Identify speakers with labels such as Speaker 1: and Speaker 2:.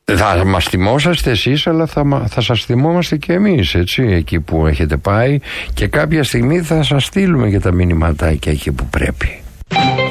Speaker 1: Θα μας θυμόσαστε εσείς, αλλά θα σας θυμόμαστε και εμείς, έτσι, εκεί που έχετε πάει, και κάποια στιγμή θα σας στείλουμε και τα μηνυματάκια εκεί που πρέπει.